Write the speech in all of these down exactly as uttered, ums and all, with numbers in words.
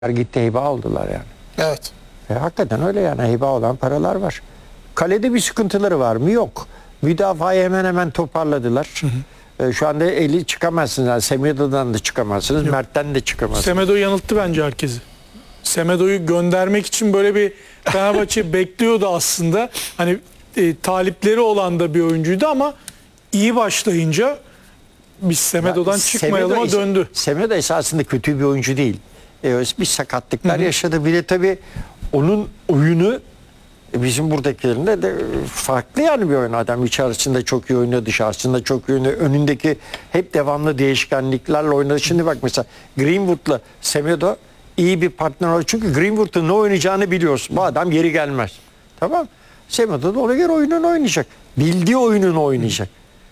Gitti heybe aldılar yani. Evet. E, hakikaten öyle yani, heybe olan paralar var. Kalede bir sıkıntıları var mı? Yok. Müdafayı hemen hemen toparladılar. Hı hı. E, şu anda eli çıkamazsınız. Yani Semedo'dan da çıkamazsınız. Yok. Mert'ten de çıkamazsınız. Semedo yanılttı bence herkesi. Semedo'yu göndermek için böyle bir Fenerbahçe bekliyordu aslında. Hani e, talipleri olan da bir oyuncuydu ama iyi başlayınca biz Semedo'dan Yani çıkmayalım'a Semedo, döndü. Semedo esasında kötü bir oyuncu değil. E, bir sakatlıklar hı hı. yaşadı. Bir de tabii onun oyunu bizim buradakilerinde de farklı yani bir oyun. Adam içerisinde çok iyi oynuyor, dışarısında çok iyi oynuyor. Önündeki hep devamlı değişkenliklerle oynadı. Şimdi bak mesela Greenwood'la Semedo iyi bir partner oldu. Çünkü Greenwood'un ne oynayacağını biliyorsun. Bu adam geri gelmez. Tamam. Semedo da ona göre oyununu oynayacak. Bildiği oyununu oynayacak.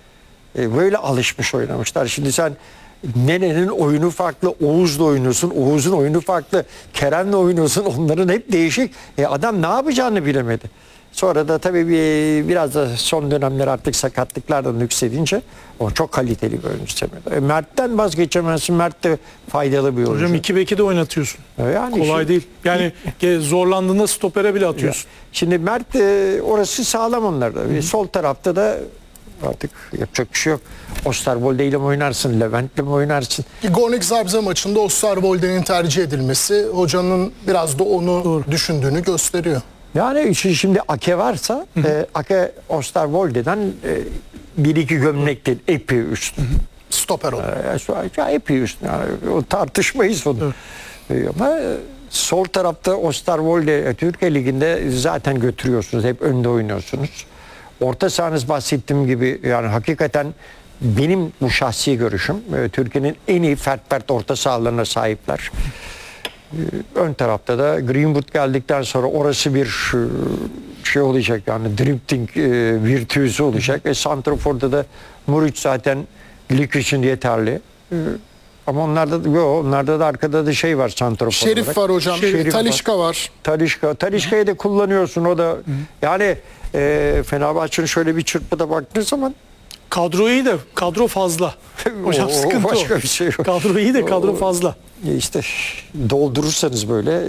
E, böyle alışmış oynamışlar. Şimdi sen Nene'nin oyunu farklı, Oğuz'la oynuyorsun, Oğuz'un oyunu farklı, Kerem'le oynuyorsun, onların hep değişik. E, adam ne yapacağını bilemedi. Sonra da tabii bir, biraz da son dönemler artık sakatlıklardan yükselince o çok kaliteli bir oyuncu Semedo. E, Mert'ten vazgeçemezsin. Mert de faydalı bir oyuncu. Hocam iki beki de oynatıyorsun. E, yani Kolay şimdi, değil. Yani zorlandığında stopere bile atıyorsun. Ya, şimdi Mert e, orası sağlam onlarda. Hı. Sol tarafta da artık yapacak bir şey yok. Osterwolde ile mi oynarsın, Levent'le mi oynarsın? Gornik Zabrze maçında Osterwolde'nin tercih edilmesi hocanın biraz da onu Doğru. düşündüğünü gösteriyor. Yani şimdi Ake varsa hı hı. E, Ake Osterwolde'den e, bir iki gömlek değil, epey üst. Hı hı. Stoper olur. E, epey üst. Yani, o tartışmayız onu. E, ama e, sol tarafta Osterwolde Türkiye Ligi'nde zaten götürüyorsunuz. Hep önde oynuyorsunuz. Orta sahanız bahsettiğim gibi yani hakikaten benim bu şahsi görüşüm e, Türkiye'nin en iyi fert fert orta sahalarına sahipler. E, ön tarafta da Greenwood geldikten sonra orası bir e, şey olacak yani drifting e, virtüözü olacak. E, Santrafor'da da Muric zaten lig için yeterli. E, ama onlarda da, yo, onlarda da arkada da şey var Santrafor Şerif olarak. var hocam. Şerif Talisca var. var. Talisca. Talisca'yı da kullanıyorsun o da. Hı. Yani e, Fenerbahçe'nin şöyle bir çırpıda baktığın zaman kadro iyi de kadro fazla. Hocam o, sıkıntı o. Başka bir şey yok. Kadro iyi de kadro fazla. E işte doldurursanız böyle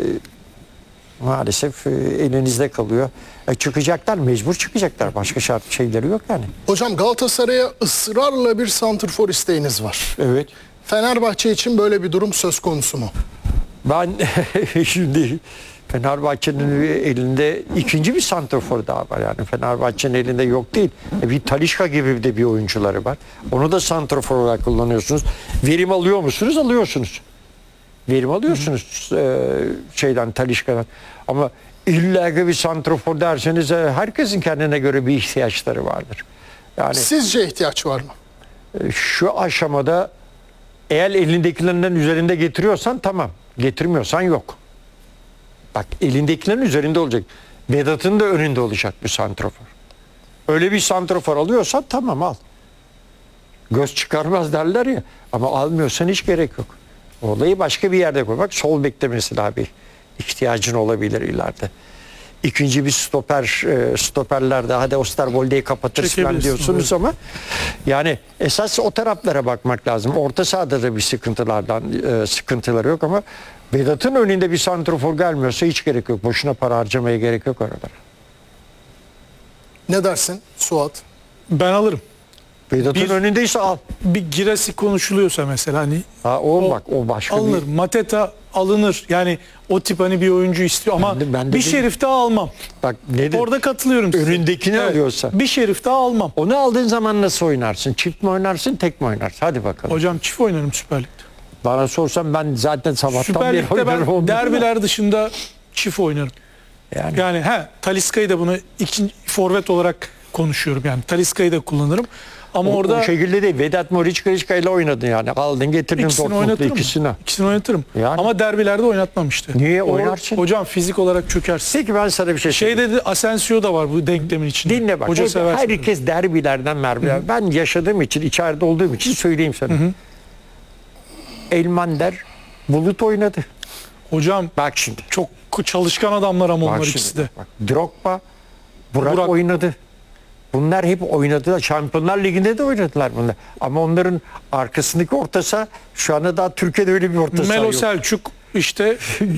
maalesef elinizde kalıyor. E çıkacaklar, mecbur çıkacaklar. Başka şart şeyleri yok yani. Hocam Galatasaray'a ısrarla bir santrfor isteğiniz var. Evet. Fenerbahçe için böyle bir durum söz konusu mu? Ben şimdi Fenerbahçe'nin elinde ikinci bir santrafor daha var. Yani Fenerbahçe'nin elinde yok değil. Bir Talisca gibi de bir oyuncuları var. Onu da santrafor olarak kullanıyorsunuz. Verim alıyor musunuz? Alıyorsunuz. Verim alıyorsunuz hı hı. E, şeyden Talisca'dan. Ama illa ki bir santrafor derseniz herkesin kendine göre bir ihtiyaçları vardır. Yani sizce ihtiyaç var mı? E, şu aşamada eğer elindekilerinden üzerinde getiriyorsan tamam. Getirmiyorsan yok. Bak elindekilerin üzerinde olacak. Vedat'ın da önünde olacak bir santrafor. Öyle bir santrafor alıyorsan tamam al. Göz çıkarmaz derler ya. Ama almıyorsan hiç gerek yok. Olayı başka bir yerde koy. Bak sol bekte mesela bir ihtiyacın olabilir ileride. İkinci bir stoper, e, stoperlerde hadi Osterwolde'yi kapatırız falan diyorsunuz evet. Ama yani esas o taraflara bakmak lazım. Orta sahada da bir sıkıntılardan e, sıkıntıları yok ama Vedat'ın önünde bir santrafor gelmiyorsa hiç gerek yok. Boşuna para harcamaya gerek yok oralara. Ne dersin Suat? Ben alırım. Vedat'ın önündeyse al. Bir Girasi konuşuluyorsa mesela hani ha, o, o bak o başka alınır. Bir... Mateta alınır. Yani o tip hani bir oyuncu istiyor ama ben de, ben de bir Şerif daha almam. Bak nedir? Orada katılıyorum size. Önündekini evet. alıyorsa. Bir Şerif daha almam. Onu aldığın zaman nasıl oynarsın? Çift mi oynarsın, tek mi oynarsın? Hadi bakalım. Hocam çift oynarım Süper Lig'de. Bana sorsan ben zaten sabahtan Süper beri Lig'de oynarım. Ben derbiler da. dışında çift oynarım. Yani, yani he Talisca'yı da bunu ikinci forvet olarak konuşuyorum yani. Talisca'yı da kullanırım. Ama o, orada o şekilde değil. Vedat Muric Krişka ile oynadın yani. Aldın getirdin Dortmund'da ikisini. İkisini oynatırım. Yani. Ama derbilerde oynatmam işte. Niye oynarsın? O, hocam fizik olarak çökersin. Peki ben sana bir şey söyleyeyim. Şey dedi Asensio da var bu denklemin içinde. Dinle bak. Hoca Hep, herkes derbilerden merbiler. Ben yaşadığım için, içeride olduğum için söyleyeyim sana. Hı hı. Elmander Bulut oynadı. Hocam bak şimdi. Çok çalışkan adamlar ama onlar ikisi de. Bak, Drogba, Burak, Burak oynadı. Bunlar hep oynadılar. Şampiyonlar Ligi'nde de oynadılar bunlar. Ama onların arkasındaki orta saha şu anda daha Türkiye'de öyle bir orta saha yok. Melo Selçuk işte